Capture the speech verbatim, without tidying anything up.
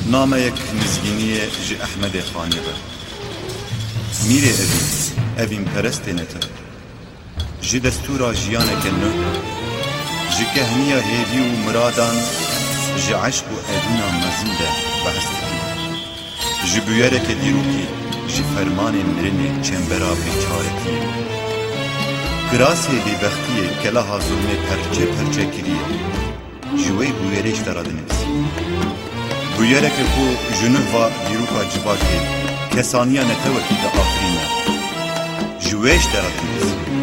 نامەیەک نزگینیە ji Ehmedê Xanê ve. Mîrê evî, evîn perestê nete. Ji destûra jiyaneke nû, ji kehniya hêvî û miradan, ji eşq û edîna mezin de behs dikî. Ji bûyereke dîrokî, ji fermanên mirinê çembera bêçaretiyê. Kirasê bêbextiyê keleha zulmê perçe perçe kiriye. Ji wê bûyerê ji te re dinivîsî. Bûyereke ku ji nûva dîroka civakê kesaniya netewekî de afirîne. Ji wê ji te re dinivîsî.